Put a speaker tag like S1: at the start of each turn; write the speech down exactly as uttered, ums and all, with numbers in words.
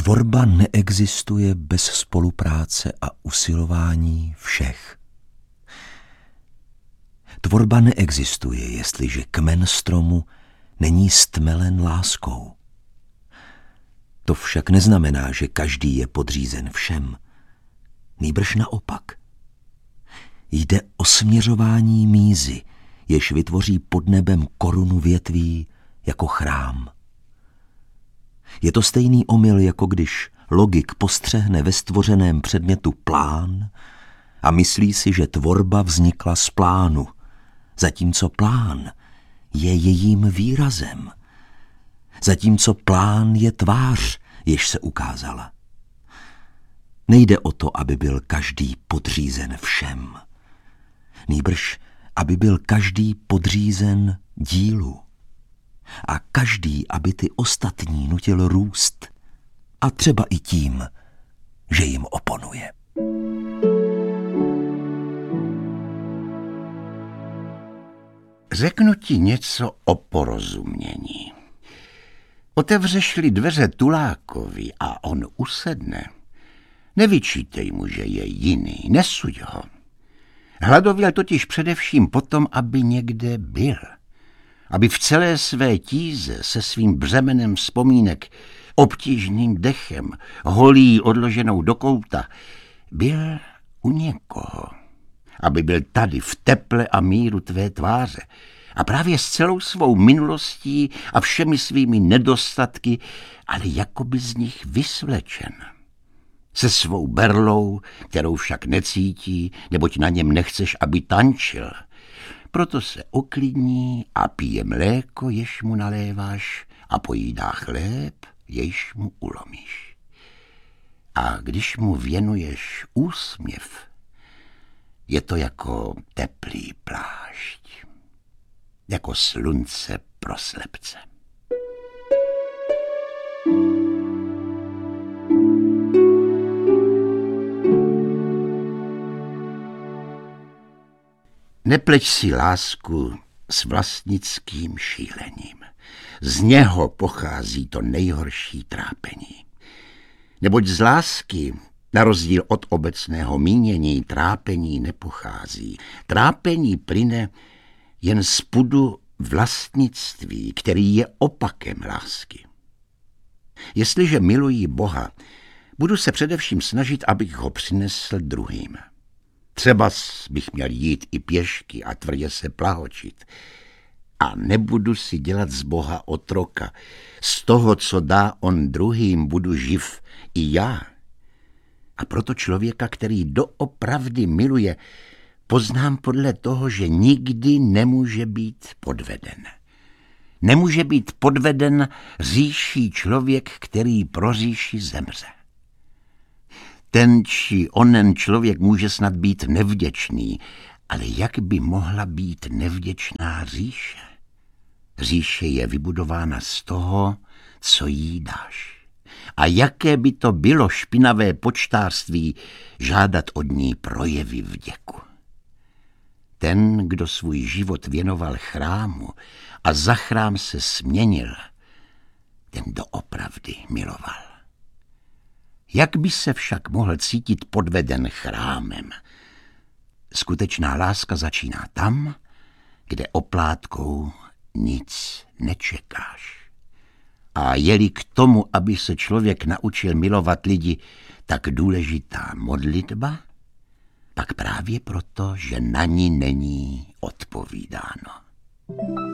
S1: Tvorba neexistuje bez spolupráce a usilování všech. Tvorba neexistuje, jestliže kmen stromu není stmelen láskou. To však neznamená, že každý je podřízen všem. Nýbrž naopak. Jde o směřování mízy, jež vytvoří pod nebem korunu větví jako chrám. Je to stejný omyl, jako když logik postřehne ve stvořeném předmětu plán a myslí si, že tvorba vznikla z plánu, zatímco plán je jejím výrazem, zatímco plán je tvář, jež se ukázala. Nejde o to, aby byl každý podřízen všem, nýbrž aby byl každý podřízen dílu a každý, aby ty ostatní nutil růst a třeba i tím, že jim oponuje.
S2: Řeknu ti něco o porozumění. Otevřeš-li dveře Tulákovi a on usedne, nevyčítej mu, že je jiný, nesuď ho. Hladověl totiž především potom, aby někde byl. Aby v celé své tíze se svým břemenem vzpomínek, obtížným dechem, holí odloženou do kouta, byl u někoho. Aby byl tady v teple a míru tvé tváře. A právě s celou svou minulostí a všemi svými nedostatky, ale jakoby z nich vysvlečen. Se svou berlou, kterou však necítí, neboť na něm nechceš, aby tančil. Proto se uklidní a pije mléko, jež mu naléváš, a pojídá chléb, jež mu ulomíš. A když mu věnuješ úsměv, je to jako teplý plášť, jako slunce pro slepce. Nepleť si lásku s vlastnickým šílením. Z něho pochází to nejhorší trápení. Neboť z lásky, na rozdíl od obecného mínění, trápení nepochází. Trápení plyne jen z pudu vlastnictví, který je opakem lásky. Jestliže miluji Boha, budu se především snažit, abych ho přinesl druhým. Třeba bych měl jít i pěšky a tvrdě se plahočit. A nebudu si dělat z Boha otroka. Z toho, co dá on druhým, budu živ i já. A proto člověka, který doopravdy miluje, poznám podle toho, že nikdy nemůže být podveden. Nemůže být podveden říší člověk, který pro říši zemře. Ten či onen člověk může snad být nevděčný, ale jak by mohla být nevděčná říše? Říše je vybudována z toho, co jí dáš. A jaké by to bylo špinavé počtářství žádat od ní projevy vděku. Ten, kdo svůj život věnoval chrámu a za chrám se směnil, ten doopravdy miloval. Jak by se však mohl cítit podveden chrámem? Skutečná láska začíná tam, kde oplátkou nic nečekáš. A je-li k tomu, aby se člověk naučil milovat lidi, tak důležitá modlitba, pak právě proto, že na ní není odpovídáno.